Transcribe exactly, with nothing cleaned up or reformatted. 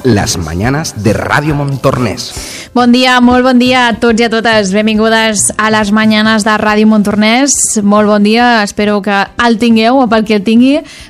Las Mañanas de Ràdio Montornès. Bon dia, molt bon dia a tots i a totes. Benvingudes a les Mañanes de Ràdio Montornès. Molt bon dia, espero que el tingueu o pel que el tingui,